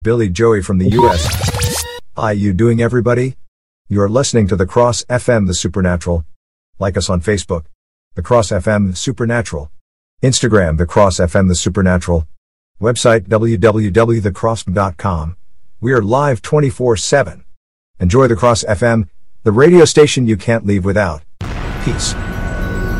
Billy Joey from the US. How you doing, everybody? You're listening to The Cross FM The Supernatural. Like us on Facebook, The Cross FM The Supernatural. Instagram, The Cross FM The Supernatural. Website, www.thecross.com. We are live 24/7. Enjoy The Cross FM, the radio station you can't leave without. Peace.